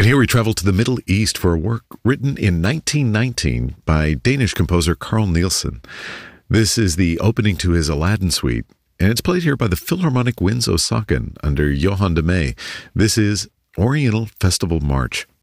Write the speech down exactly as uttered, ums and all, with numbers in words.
here we travel to the Middle East for a work written in nineteen nineteen by Danish composer Carl Nielsen. This is the opening to his Aladdin suite, and it's played here by the Philharmonic Winds Osaken under Johann de May. This is Oriental Festival March.